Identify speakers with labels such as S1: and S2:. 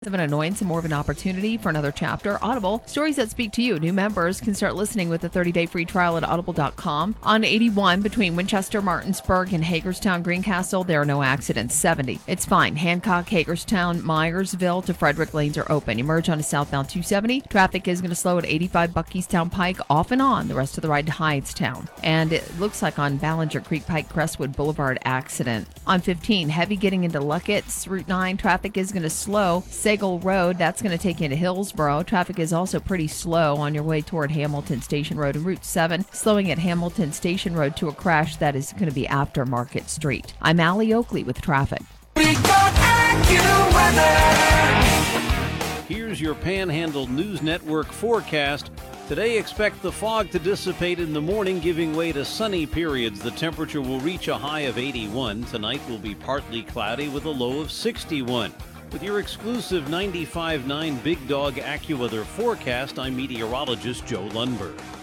S1: Of an annoyance and more of an opportunity for another chapter. Audible, stories that speak to you. New members can start listening with a 30-day free trial at audible.com. On 81 between Winchester, Martinsburg, and Hagerstown, Greencastle, there are no accidents. 70. It's fine. Hancock, Hagerstown, Myersville to Frederick lanes are open. Emerge on a southbound 270. Traffic is going to slow at 85 Buckystown Pike off and on the rest of the ride to Hydesttown. And it looks like on Ballinger Creek Pike, Crestwood Boulevard accident. On 15, heavy getting into Luckett's Route 9. Traffic is going to slow. Sagal Road, that's going to take you into Hillsboro. Traffic is also pretty slow on your way toward Hamilton Station Road. And Route 7, slowing at Hamilton Station Road to a crash that is going to be after Market Street. I'm Allie Oakley with traffic.
S2: We got AccuWeather.
S3: Here's your Panhandle News Network forecast. Today, expect the fog to dissipate in the morning, giving way to sunny periods. The temperature will reach a high of 81. Tonight will be partly cloudy with a low of 61. With your exclusive 95.9 Big Dog AccuWeather forecast, I'm meteorologist Joe Lundberg.